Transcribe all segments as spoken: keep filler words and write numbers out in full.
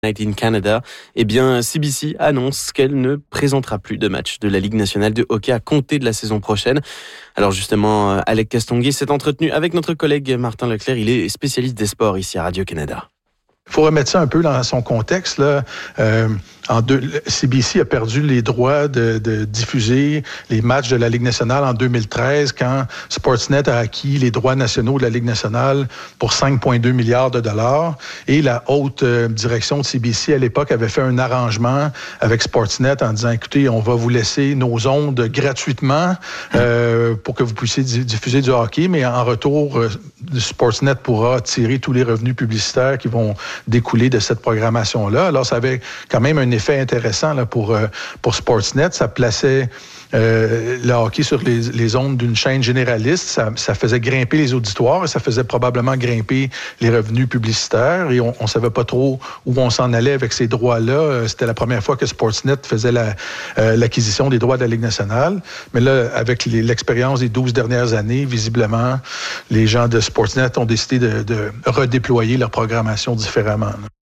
Night in Canada, eh bien, C B C annonce qu'elle ne présentera plus de match de la Ligue nationale de hockey à compter de la saison prochaine. Alors justement, Alec Castonguay s'est entretenu avec notre collègue Martin Leclerc. Il est spécialiste des sports ici à Radio-Canada. Il faut remettre ça un peu dans son contexte, là. Euh, en deux, C B C a perdu les droits de, de diffuser les matchs de la Ligue nationale en deux mille treize quand Sportsnet a acquis les droits nationaux de la Ligue nationale pour cinq virgule deux milliards de dollars. Et la haute euh, direction de C B C à l'époque avait fait un arrangement avec Sportsnet en disant, écoutez, on va vous laisser nos ondes gratuitement euh, pour que vous puissiez di- diffuser du hockey, mais en retour, euh, Sportsnet pourra tirer tous les revenus publicitaires qui vont découler de cette programmation-là. Alors, ça avait quand même un effet intéressant là, pour, euh, pour Sportsnet. Ça plaçait euh, le hockey sur les, les ondes d'une chaîne généraliste. Ça, ça faisait grimper les auditoires et ça faisait probablement grimper les revenus publicitaires. Et on ne savait pas trop où on s'en allait avec ces droits-là. C'était la première fois que Sportsnet faisait la, euh, l'acquisition des droits de la Ligue nationale. Mais là, avec les, l'expérience des douze dernières années, visiblement, les gens de Sportsnet ont décidé de, de redéployer leur programmation différemment.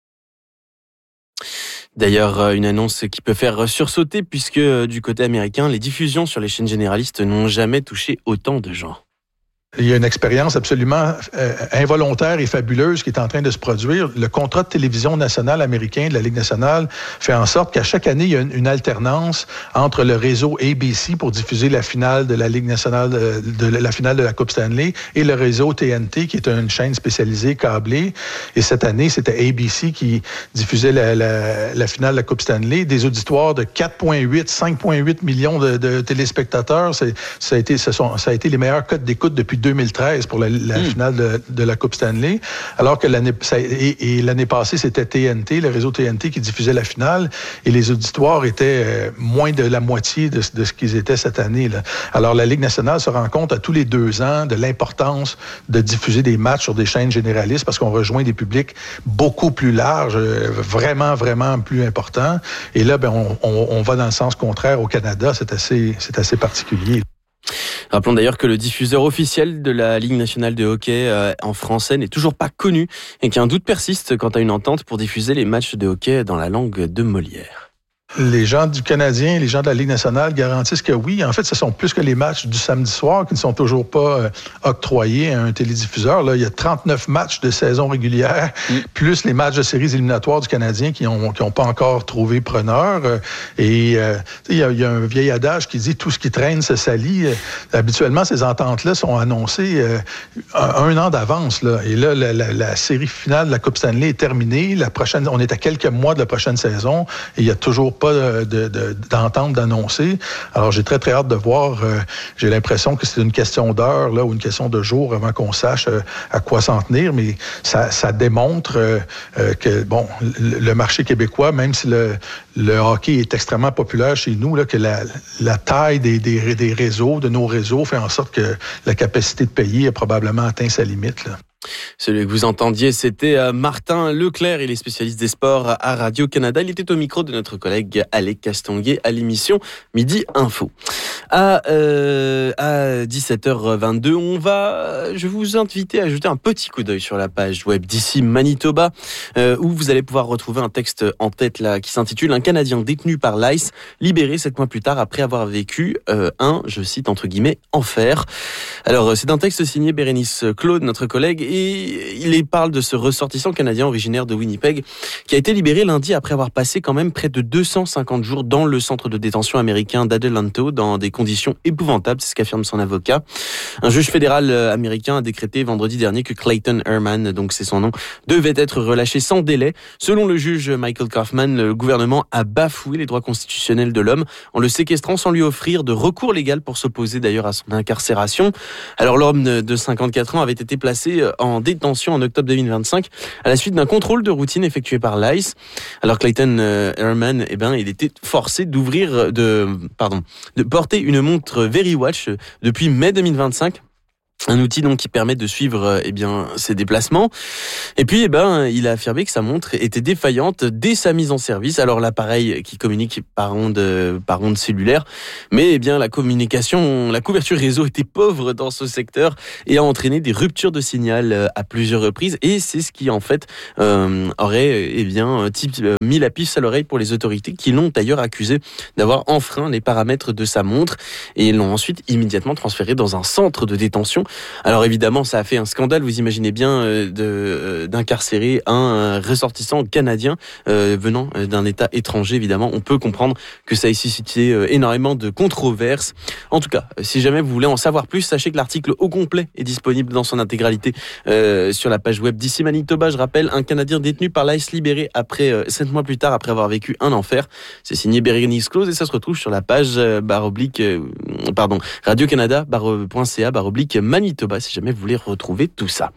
D'ailleurs, une annonce qui peut faire sursauter puisque du côté américain, les diffusions sur les chaînes généralistes n'ont jamais touché autant de gens. Il y a une expérience absolument euh, involontaire et fabuleuse qui est en train de se produire. Le contrat de télévision nationale américain de la Ligue nationale fait en sorte qu'à chaque année, il y a une, une alternance entre le réseau A B C pour diffuser la finale de la Ligue nationale, de, de la finale de la Coupe Stanley, et le réseau T N T, qui est une chaîne spécialisée câblée. Et cette année, c'était A B C qui diffusait la, la, la finale de la Coupe Stanley. Des auditoires de quatre virgule huit, cinq virgule huit millions de, de téléspectateurs. C'est, ça, a été, ce sont, ça a été les meilleurs cotes d'écoute depuis deux mille treize pour la, la mmh. finale de, de la Coupe Stanley, alors que l'année, ça, et, et l'année passée, c'était T N T, le réseau T N T qui diffusait la finale, et les auditoires étaient euh, moins de la moitié de, de ce qu'ils étaient cette année, là. Alors, la Ligue nationale se rend compte à tous les deux ans de l'importance de diffuser des matchs sur des chaînes généralistes parce qu'on rejoint des publics beaucoup plus larges, euh, vraiment, vraiment plus importants. Et là, ben, on, on, on va dans le sens contraire au Canada. C'est assez, c'est assez particulier. Rappelons d'ailleurs que le diffuseur officiel de la Ligue nationale de hockey euh, en français n'est toujours pas connu et qu'un doute persiste quant à une entente pour diffuser les matchs de hockey dans la langue de Molière. Les gens du Canadien, les gens de la Ligue nationale garantissent que oui. En fait, ce sont plus que les matchs du samedi soir qui ne sont toujours pas euh, octroyés à un télédiffuseur. Là, il y a trente-neuf matchs de saison régulière, mm. plus les matchs de séries éliminatoires du Canadien qui n'ont qui ont pas encore trouvé preneur. Et euh, il, y a, il y a un vieil adage qui dit « tout ce qui traîne se salit ». Habituellement, ces ententes-là sont annoncées euh, un, un an d'avance. Là. Et là, la, la, la série finale de la Coupe Stanley est terminée. La prochaine, on est à quelques mois de la prochaine saison et il y a toujours pas de, de, de, d'entente d'annoncer. Alors, j'ai très, très hâte de voir. Euh, j'ai l'impression que c'est une question d'heure là, ou une question de jour avant qu'on sache euh, à quoi s'en tenir, mais ça, ça démontre euh, euh, que, bon, le, le marché québécois, même si le, le hockey est extrêmement populaire chez nous, là, que la, la taille des, des, des réseaux, de nos réseaux, fait en sorte que la capacité de payer a probablement atteint sa limite, là. Celui que vous entendiez, c'était Martin Leclerc, il est spécialiste des sports à Radio-Canada. Il était au micro de notre collègue Alec Castonguay à l'émission Midi Info. À, euh, à dix-sept heures vingt-deux, on va, je vais vous inviter à jeter un petit coup d'œil sur la page web d'ici Manitoba, euh, où vous allez pouvoir retrouver un texte en tête là qui s'intitule « Un Canadien détenu par l'I C E, libéré sept mois plus tard après avoir vécu euh, un, je cite entre guillemets, enfer ». Alors, c'est un texte signé Bérénice Claude, notre collègue, et il parle de ce ressortissant canadien originaire de Winnipeg qui a été libéré lundi après avoir passé quand même près de deux cent cinquante jours dans le centre de détention américain d'Adelanto dans des conditions épouvantables, c'est ce qu'affirme son avocat. Un juge fédéral américain a décrété vendredi dernier que Clayton Herman, donc c'est son nom, devait être relâché sans délai. Selon le juge Michael Kaufman, le gouvernement a bafoué les droits constitutionnels de l'homme en le séquestrant sans lui offrir de recours légal pour s'opposer d'ailleurs à son incarcération. Alors l'homme de cinquante-quatre ans avait été placé en détention en octobre deux mille vingt-cinq à la suite d'un contrôle de routine effectué par l'I C E. Alors Clayton Herman, eh ben, il était forcé d'ouvrir, de, pardon, de porter une montre VeriWatch depuis mai deux mille vingt-cinq. Un outil donc qui permet de suivre eh bien ses déplacements. Et puis eh ben il a affirmé que sa montre était défaillante dès sa mise en service. Alors l'appareil qui communique par onde par onde cellulaire, mais eh bien la communication, la couverture réseau était pauvre dans ce secteur et a entraîné des ruptures de signal à plusieurs reprises. Et c'est ce qui en fait euh, aurait eh bien type, euh, mis la puce à l'oreille pour les autorités qui l'ont d'ailleurs accusé d'avoir enfreint les paramètres de sa montre et l'ont ensuite immédiatement transféré dans un centre de détention. Alors évidemment, ça a fait un scandale, vous imaginez bien, euh, de, euh, d'incarcérer un ressortissant canadien euh, venant d'un État étranger, évidemment. On peut comprendre que ça ait suscité euh, énormément de controverses. En tout cas, si jamais vous voulez en savoir plus, sachez que l'article au complet est disponible dans son intégralité euh, sur la page web d'Ici Manitoba. Je rappelle, un Canadien détenu par l'I C E libéré après euh, sept mois plus tard, après avoir vécu un enfer. C'est signé Bérénice Close et ça se retrouve sur la page euh, barre oblique, euh, pardon, radio-canada point c a barre oblique Manitoba, si jamais vous voulez retrouver tout ça.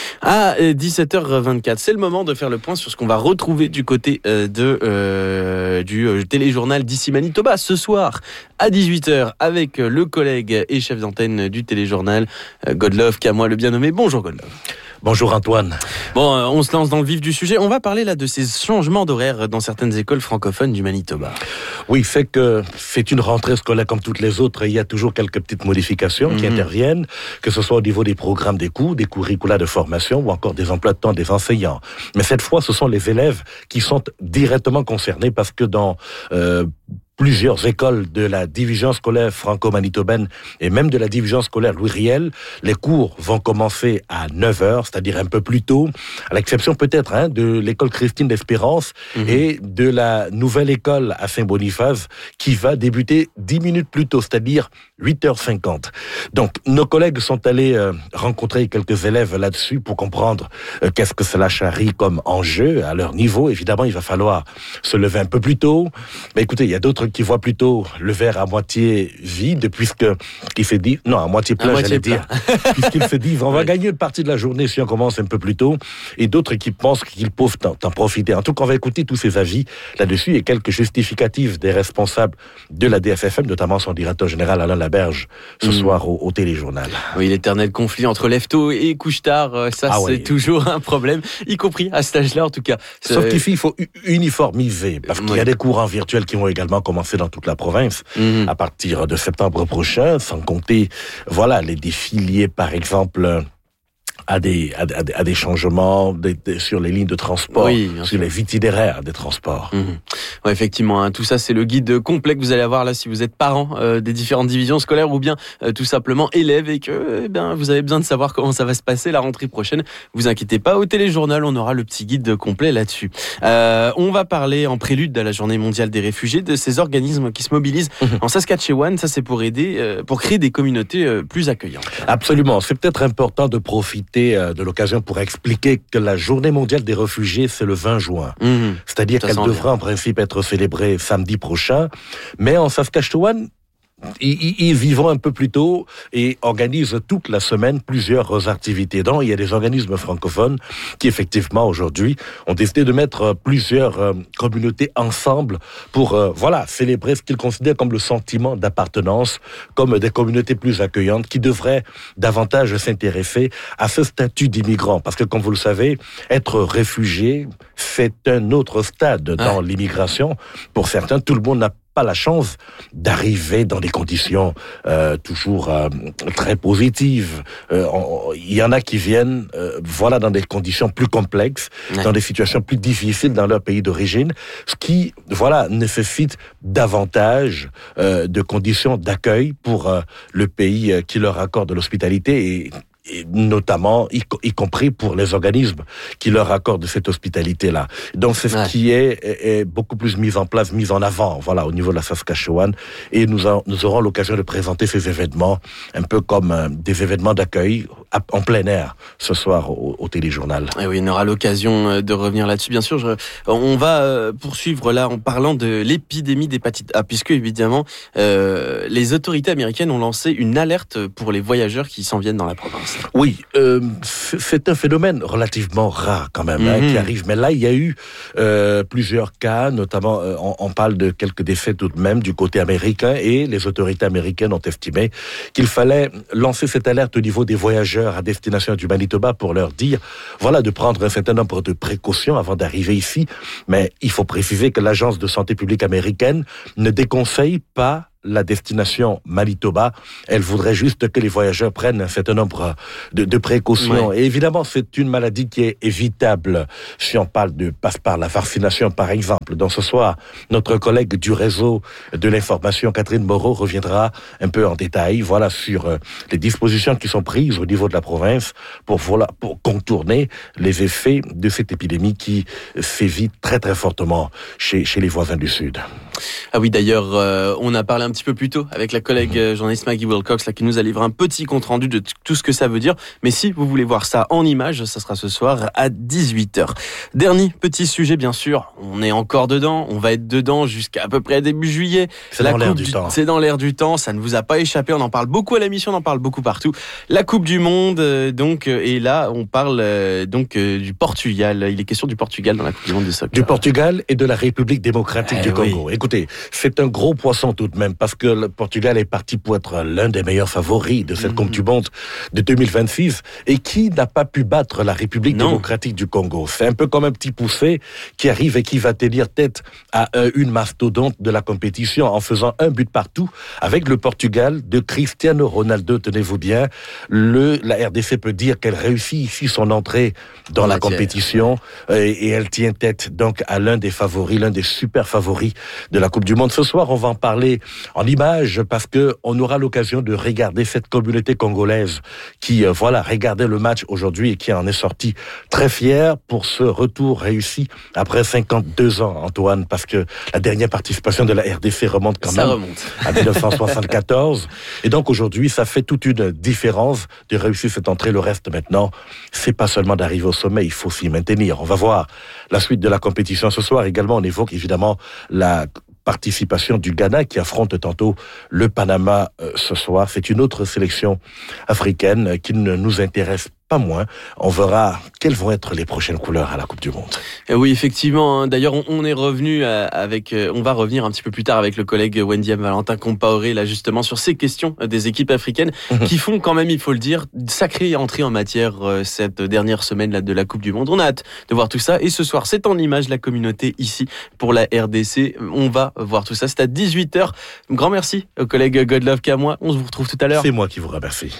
À dix-sept heures vingt-quatre, c'est le moment de faire le point sur ce qu'on va retrouver du côté euh, de, euh, du euh, téléjournal d'Ici Manitoba ce soir à dix-huit heures avec le collègue et chef d'antenne du téléjournal, euh, Godlove Camois le bien nommé. Bonjour Godlove. Bonjour Antoine. Bon, euh, on se lance dans le vif du sujet. On va parler là de ces changements d'horaire dans certaines écoles francophones du Manitoba. Oui, fait que c'est une rentrée scolaire comme toutes les autres. Il y a toujours quelques petites modifications mmh. qui interviennent, que ce soit au niveau des programmes des cours, des curricula de formation ou encore des emplois de temps des enseignants. Mais cette fois, ce sont les élèves qui sont directement concernés parce que dans euh, plusieurs écoles de la division scolaire franco-manitobaine et même de la division scolaire Louis Riel, les cours vont commencer à neuf heures, c'est-à-dire un peu plus tôt, à l'exception peut-être hein, de l'école Christine d'Espérance mmh. et de la nouvelle école à Saint-Boniface qui va débuter dix minutes plus tôt, c'est-à-dire huit heures cinquante. Donc, nos collègues sont allés euh, rencontrer quelques élèves là-dessus pour comprendre euh, qu'est-ce que cela charrie comme enjeu à leur niveau. Évidemment, il va falloir se lever un peu plus tôt. Mais écoutez, il y a d'autres qui voient plutôt le verre à moitié vide, puisque il se dit, non, à moitié plein, à moitié j'allais plein. dire, puisqu'il se dit, on va ouais. gagner une partie de la journée si on commence un peu plus tôt, et d'autres qui pensent qu'ils peuvent en, en profiter. En tout cas, on va écouter tous ces avis là-dessus et quelques justificatifs des responsables de la D F F M, notamment son directeur général Alain Laberge, ce mmh. soir au, au téléjournal. Oui, l'éternel conflit entre lève-tôt et couche-tard, ça ah c'est oui. toujours un problème, y compris à cet âge-là en tout cas. Sauf c'est... qu'ici, il faut uniformiser, parce qu'il oui. y a des cours en virtuel qui vont également commencer dans toute la province mmh. à partir de septembre prochain, sans compter voilà les défis liés par exemple à des à, à, à des changements de, de, sur les lignes de transport, oui, sur sûr. les itinéraires des transports. Mmh. Ouais, effectivement, hein, tout ça c'est le guide complet que vous allez avoir là si vous êtes parent euh, des différentes divisions scolaires ou bien euh, tout simplement élève et que eh bien vous avez besoin de savoir comment ça va se passer la rentrée prochaine. Vous inquiétez pas, au téléjournal on aura le petit guide complet là-dessus. Euh, on va parler en prélude à la Journée mondiale des réfugiés de ces organismes qui se mobilisent mmh. en Saskatchewan. Ça c'est pour aider, euh, pour créer des communautés euh, plus accueillantes. Absolument, c'est peut-être important de profiter de l'occasion pour expliquer que la Journée mondiale des réfugiés, c'est le vingt juin. Mmh, C'est-à-dire qu'elle devrait bien. en principe être célébrée samedi prochain. Mais en Saskatchewan, Ils, ils vivent un peu plus tôt et organisent toute la semaine plusieurs activités. Donc, il y a des organismes francophones qui, effectivement, aujourd'hui, ont décidé de mettre plusieurs euh, communautés ensemble pour, euh, voilà, célébrer ce qu'ils considèrent comme le sentiment d'appartenance, comme des communautés plus accueillantes qui devraient davantage s'intéresser à ce statut d'immigrant. Parce que, comme vous le savez, être réfugié, c'est un autre stade dans ouais. l'immigration. Pour certains, tout le monde n'a pas la chance d'arriver dans des conditions euh, toujours euh, très positives. Euh, on, il y en a qui viennent euh, voilà, dans des conditions plus complexes, ouais. dans des situations plus difficiles dans leur pays d'origine, ce qui voilà, nécessite davantage euh, de conditions d'accueil pour euh, le pays euh, qui leur accorde l'hospitalité et Et notamment, y, y compris pour les organismes qui leur accordent cette hospitalité-là. Donc, c'est ce ouais. qui est, est, est beaucoup plus mis en place, mis en avant, voilà, au niveau de la Saskatchewan. Et nous, a, nous aurons l'occasion de présenter ces événements, un peu comme euh, des événements d'accueil à, en plein air, ce soir au, au téléjournal. Et oui, on aura l'occasion de revenir là-dessus, bien sûr. Je, on va poursuivre là en parlant de l'épidémie d'hépatite A, puisque évidemment, euh, les autorités américaines ont lancé une alerte pour les voyageurs qui s'en viennent dans la province. Oui, euh, c'est un phénomène relativement rare quand même, mm-hmm. hein, qui arrive. Mais là, il y a eu euh, plusieurs cas, notamment, euh, on, on parle de quelques décès tout de même du côté américain, et les autorités américaines ont estimé qu'il fallait lancer cette alerte au niveau des voyageurs à destination du Manitoba pour leur dire, voilà, de prendre un certain nombre de précautions avant d'arriver ici. Mais il faut préciser que l'Agence de santé publique américaine ne déconseille pas la destination Manitoba. Elle voudrait juste que les voyageurs prennent un certain nombre de, de précautions. Ouais. Et évidemment, c'est une maladie qui est évitable si on parle de passe par la vaccination, par exemple. Donc ce soir, notre collègue du réseau de l'information, Catherine Moreau, reviendra un peu en détail, voilà, sur euh, les dispositions qui sont prises au niveau de la province pour, voilà, pour contourner les effets de cette épidémie qui sévit très très fortement chez, chez les voisins du Sud. Ah oui, d'ailleurs, euh, on a parlé un petit peu plus tôt avec la collègue euh, journaliste Maggie Wilcox là, qui nous a livré un petit compte-rendu de t- tout ce que ça veut dire. Mais si vous voulez voir ça en images, ça sera ce soir à dix-huit heures. Dernier petit sujet, bien sûr, on est encore dedans, on va être dedans jusqu'à à peu près début juillet. C'est la dans l'air du, du temps. C'est dans l'air du temps, ça ne vous a pas échappé, on en parle beaucoup à l'émission, on en parle beaucoup partout. La Coupe du Monde, euh, donc, euh, et là, on parle euh, donc euh, du Portugal. Il est question du Portugal dans la Coupe du Monde de soccer. Du Portugal et de la République démocratique eh du Congo. Oui. Écoutez, c'est un gros poisson tout de même, parce que le Portugal est parti pour être l'un des meilleurs favoris de cette mmh. Coupe du Monde de deux mille vingt-six, et qui n'a pas pu battre la République non. démocratique du Congo. C'est un peu comme un petit poussé qui arrive et qui va tenir tête à une mastodonte de la compétition en faisant un but partout avec le Portugal de Cristiano Ronaldo. Tenez-vous bien, le, la R D C peut dire qu'elle réussit ici son entrée dans la compétition et, et elle tient tête donc à l'un des favoris, l'un des super favoris de la Coupe du Monde. Ce soir, on va en parler en images parce que on aura l'occasion de regarder cette communauté congolaise qui, euh, voilà, regardait le match aujourd'hui et qui en est sortie très fière pour ce retour réussi après cinquante-deux ans, Antoine, parce que la dernière participation de la R D C remonte quand ça même remonte. à dix-neuf cent soixante-quatorze. Et donc aujourd'hui, ça fait toute une différence de réussir cette entrée. Le reste maintenant, c'est pas seulement d'arriver au sommet, il faut s'y maintenir. On va voir la suite de la compétition ce soir. Également, on évoque évidemment la participation du Ghana qui affronte tantôt le Panama euh, ce soir. C'est une autre sélection africaine qui ne nous intéresse pas moins. On verra quelles vont être les prochaines couleurs à la Coupe du Monde. Et oui, effectivement. Hein. D'ailleurs, on, on est revenu euh, avec, euh, on va revenir un petit peu plus tard avec le collègue Wendy M. Valentin Compaoré, là, justement, sur ces questions euh, des équipes africaines mmh. qui font quand même, il faut le dire, sacrée entrée en matière euh, cette dernière semaine là, de la Coupe du Monde. On a hâte de voir tout ça. Et ce soir, c'est en image la communauté ici pour la R D C. On va voir tout ça. C'est à dix-huit heures. Grand merci au collègue Godlove Kamois. On se vous retrouve tout à l'heure. C'est moi qui vous remercie.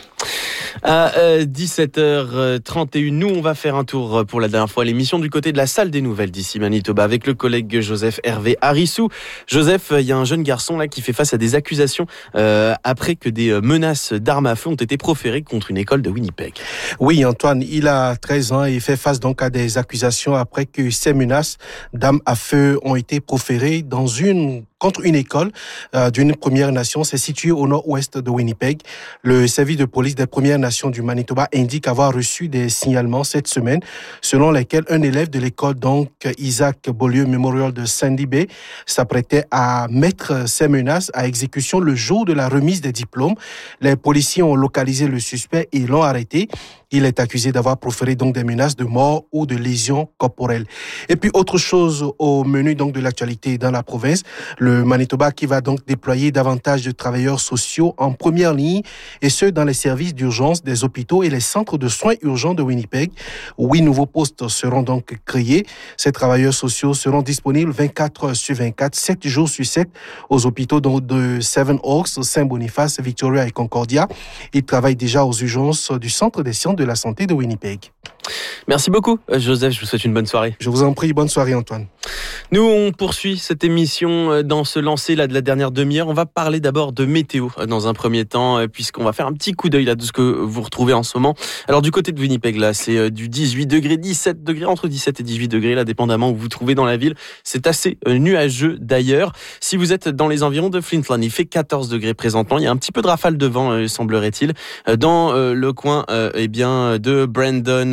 À euh, dix-sept heures trente et une, nous on va faire un tour pour la dernière fois l'émission du côté de la salle des nouvelles d'ici Manitoba avec le collègue Joseph Hervé Harissou. Joseph, il y a un jeune garçon là qui fait face à des accusations euh, après que des menaces d'armes à feu ont été proférées contre une école de Winnipeg. Oui Antoine, il a treize ans et il fait face donc à des accusations après que ces menaces d'armes à feu ont été proférées dans une contre une école euh, d'une Première Nation. C'est situé au nord-ouest de Winnipeg. Le service de police des Premières Nations du Manitoba indique avoir reçu des signalements cette semaine selon lesquels un élève de l'école, donc Isaac Beaulieu Memorial de Sandy Bay, s'apprêtait à mettre ces menaces à exécution le jour de la remise des diplômes. Les policiers ont localisé le suspect et l'ont arrêté. Il est accusé d'avoir proféré donc des menaces de mort ou de lésions corporelles. Et puis autre chose au menu donc de l'actualité dans la province, le Manitoba qui va donc déployer davantage de travailleurs sociaux en première ligne et ceux dans les services d'urgence des hôpitaux et les centres de soins urgents de Winnipeg. Huit nouveaux postes seront donc créés. Ces travailleurs sociaux seront disponibles vingt-quatre heures sur vingt-quatre, sept jours sur sept aux hôpitaux donc de Seven Oaks, Saint-Boniface, Victoria et Concordia. Ils travaillent déjà aux urgences du Centre des sciences de la santé de Winnipeg. Merci beaucoup, Joseph. Je vous souhaite une bonne soirée. Je vous en prie. Bonne soirée, Antoine. Nous, on poursuit cette émission dans ce lancer là de la dernière demi-heure. On va parler d'abord de météo dans un premier temps, puisqu'on va faire un petit coup d'œil là de ce que vous retrouvez en ce moment. Alors du côté de Winnipeg, là, c'est du dix-huit degrés, dix-sept degrés, entre dix-sept et dix-huit degrés, là, dépendamment où vous vous trouvez dans la ville. C'est assez nuageux d'ailleurs. Si vous êtes dans les environs de Flintland, il fait quatorze degrés présentement. Il y a un petit peu de rafale de vent, euh, semblerait-il, dans euh, le coin euh, eh bien de Brandon,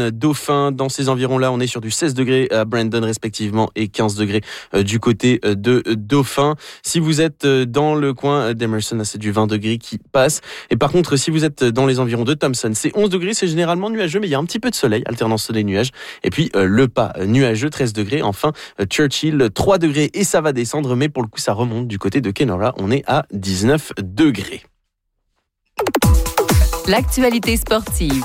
Brandon, Dauphin. Dans ces environs-là, on est sur du seize degrés à Brandon respectivement et quinze degrés du côté de Dauphin. Si vous êtes dans le coin d'Emerson, c'est du vingt degrés qui passe. Et par contre, si vous êtes dans les environs de Thompson, c'est onze degrés, c'est généralement nuageux, mais il y a un petit peu de soleil, alternance soleil-nuage. Et puis euh, Le Pas, nuageux, treize degrés. Enfin, euh, Churchill, trois degrés et ça va descendre, mais pour le coup, ça remonte du côté de Kenora. On est à dix-neuf degrés. L'actualité sportive.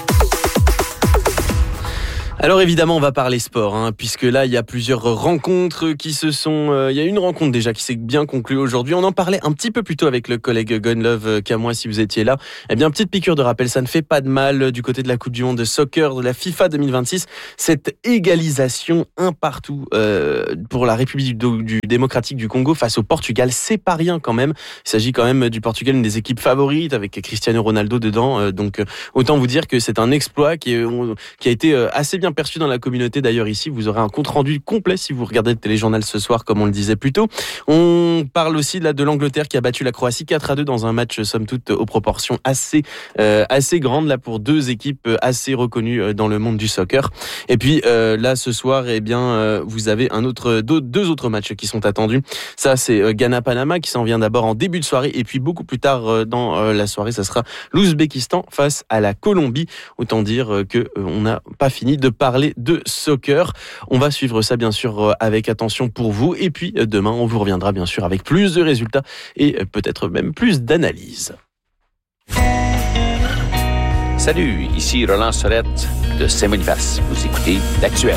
Alors évidemment, on va parler sport, hein, puisque là, il y a plusieurs rencontres qui se sont... Euh, il y a une rencontre déjà qui s'est bien conclue aujourd'hui. On en parlait un petit peu plus tôt avec le collègue Gunlove Camois, si vous étiez là. Eh bien, petite piqûre de rappel, ça ne fait pas de mal du côté de la Coupe du Monde de soccer de la FIFA deux mille vingt-six. Cette égalisation un partout euh, pour la République du, du démocratique du Congo face au Portugal, c'est pas rien quand même. Il s'agit quand même du Portugal, une des équipes favorites, avec Cristiano Ronaldo dedans. Euh, donc, euh, autant vous dire que c'est un exploit qui, est, qui a été assez bien perçu dans la communauté. D'ailleurs ici, vous aurez un compte-rendu complet si vous regardez le téléjournal ce soir, comme on le disait plus tôt. On parle aussi là de l'Angleterre qui a battu la Croatie quatre à deux dans un match somme toute aux proportions assez euh, assez grandes là pour deux équipes assez reconnues dans le monde du soccer. Et puis euh, là ce soir, eh bien euh, vous avez un autre deux, deux autres matchs qui sont attendus. Ça c'est euh, Ghana-Panama qui s'en vient d'abord en début de soirée et puis beaucoup plus tard euh, dans euh, la soirée, ça sera l'Ouzbékistan face à la Colombie. Autant dire euh, que euh, on n'a pas fini de parler de soccer. On va suivre ça bien sûr avec attention pour vous et puis demain on vous reviendra bien sûr avec plus de résultats et peut-être même plus d'analyses. Salut, ici Roland Sorette de Saint-Boniface. Vous écoutez L'Actuel.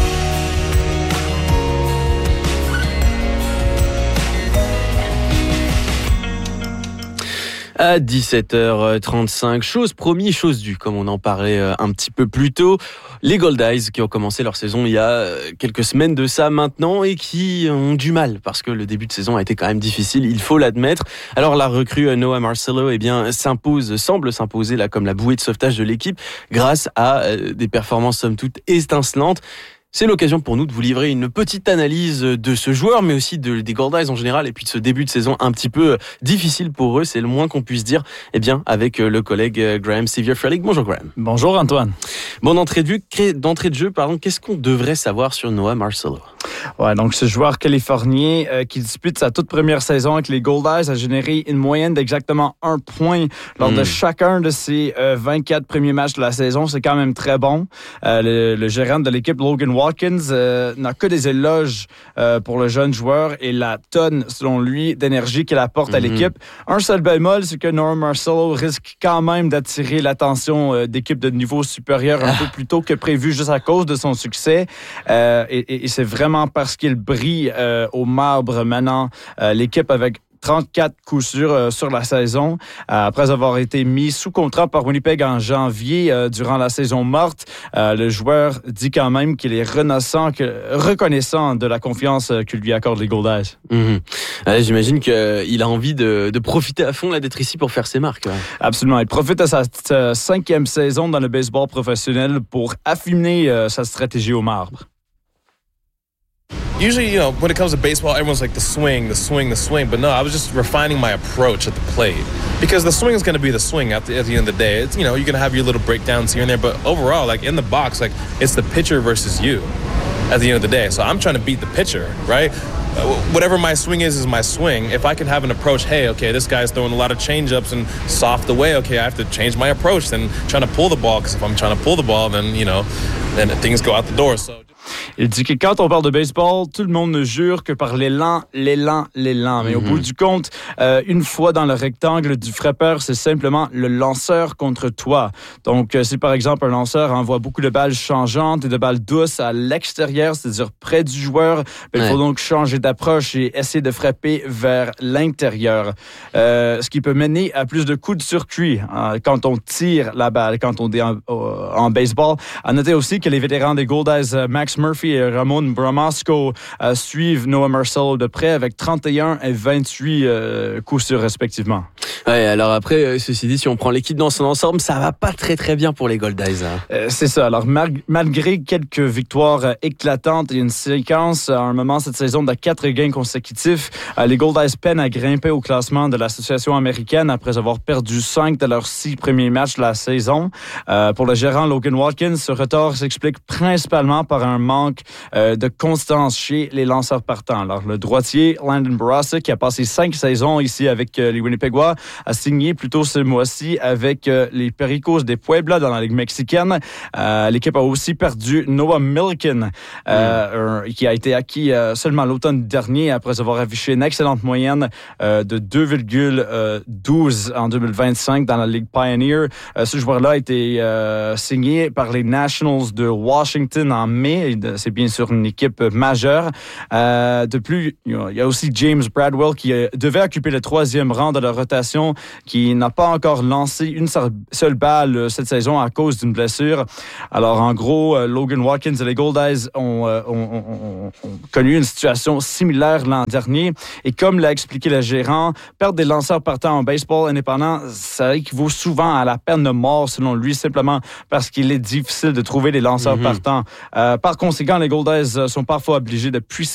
À dix-sept heures trente-cinq, chose promis, chose due, comme on en parlait un petit peu plus tôt. Les Gold Eyes qui ont commencé leur saison il y a quelques semaines de ça maintenant et qui ont du mal parce que le début de saison a été quand même difficile, il faut l'admettre. Alors la recrue Noah Marcelo eh bien, s'impose, semble s'imposer là comme la bouée de sauvetage de l'équipe grâce à des performances somme toute étincelantes. C'est l'occasion pour nous de vous livrer une petite analyse de ce joueur, mais aussi de, des Gold Eyes en général, et puis de ce début de saison un petit peu difficile pour eux, c'est le moins qu'on puisse dire, eh bien, avec le collègue Graham Sevier-Frelick. Bonjour Graham. Bonjour Antoine. Bon, d'entrée de, vue, d'entrée de jeu, pardon, qu'est-ce qu'on devrait savoir sur Noah Marcelo? Ouais, donc ce joueur californien euh, qui dispute sa toute première saison avec les Gold Eyes a généré une moyenne d'exactement un point lors mmh. de chacun de ses euh, vingt-quatre premiers matchs de la saison. C'est quand même très bon. Euh, le, le gérant de l'équipe, Logan Watkins, euh, n'a que des éloges euh, pour le jeune joueur et la tonne, selon lui, d'énergie qu'il apporte mmh. à l'équipe. Un seul bémol, c'est que Noah Marcelo risque quand même d'attirer l'attention euh, d'équipes de niveau supérieur un ah. peu plus tôt que prévu, juste à cause de son succès. Euh, et, et, et c'est vraiment parce qu'il brille euh, au marbre maintenant. Euh, l'équipe avec trente-quatre coups sûrs euh, sur la saison. Euh, après avoir été mis sous contrat par Winnipeg en janvier euh, durant la saison morte, euh, le joueur dit quand même qu'il est renaissant, que, reconnaissant de la confiance euh, que lui accordent les Gold Eyes. Mmh. Euh, j'imagine qu'il a envie de, de profiter à fond là, d'être ici pour faire ses marques. Ouais. Absolument. Il profite de sa, sa cinquième saison dans le baseball professionnel pour affiner euh, sa stratégie au marbre. Usually, you know, when it comes to baseball, everyone's like the swing, the swing, the swing. But no, I was just refining my approach at the plate. Because the swing is going to be the swing at the, at the end of the day. It's, you know, you're going to have your little breakdowns here and there. But overall, like in the box, like it's the pitcher versus you at the end of the day. So I'm trying to beat the pitcher, right? Whatever my swing is, is my swing. If I can have an approach, hey, okay, this guy's throwing a lot of change-ups and soft away, okay, I have to change my approach than trying to pull the ball. Because if I'm trying to pull the ball, then, you know, then things go out the door. So... Il dit que quand on parle de baseball, tout le monde ne jure que par l'élan, l'élan, l'élan. Mais mm-hmm. au bout du compte, euh, une fois dans le rectangle du frappeur, c'est simplement le lanceur contre toi. Donc, euh, si par exemple un lanceur envoie beaucoup de balles changeantes et de balles douces à l'extérieur, c'est-à-dire près du joueur, ben, ouais. il faut donc changer d'approche et essayer de frapper vers l'intérieur. Euh, ce qui peut mener à plus de coups de circuit hein, quand on tire la balle, quand on est en, en baseball. À noter aussi que les vétérans des Gold Eyes, Max Murphy et Ramon Bramasco euh, suivent Noah Marcelo de près avec trente et un et vingt-huit euh, coups sûrs respectivement. Ouais, alors après, ceci dit, si on prend l'équipe dans son ensemble, ça va pas très très bien pour les Gold Eyes. Hein. Euh, c'est ça. Alors mar- malgré quelques victoires euh, éclatantes et une séquence à un moment cette saison de quatre gains consécutifs, euh, les Gold Eyes peinent à grimper au classement de l'association américaine après avoir perdu cinq de leurs six premiers matchs de la saison. Euh, pour le gérant Logan Watkins, ce retard s'explique s'explique principalement par un manque euh, de constance chez les lanceurs partants. Alors, le droitier Landon Barassa, qui a passé cinq saisons ici avec euh, les Winnipegois, a signé plus tôt ce mois-ci avec euh, les Pericos de Puebla dans la Ligue mexicaine. Euh, l'équipe a aussi perdu Noah Milliken, euh, mm. qui a été acquis euh, seulement l'automne dernier après avoir affiché une excellente moyenne euh, de deux virgule douze en deux mille vingt-cinq dans la Ligue Pioneer. Euh, ce joueur-là a été euh, signé par les Nationals de Washington en mai. C'est bien sûr une équipe majeure. Euh, de plus, il y a aussi James Bradwell qui euh, devait occuper le troisième rang de la rotation, qui n'a pas encore lancé une seule balle euh, cette saison à cause d'une blessure. Alors, en gros, euh, Logan Watkins et les Goldeyes ont, euh, ont, ont, ont, ont connu une situation similaire l'an dernier. Et comme l'a expliqué le gérant, perdre des lanceurs partants en baseball indépendant, ça équivaut souvent à la peine de mort, selon lui, simplement parce qu'il est difficile de trouver des lanceurs mm-hmm. partants. Euh, par conséquent, les Goldeyes sont parfois obligés de puiser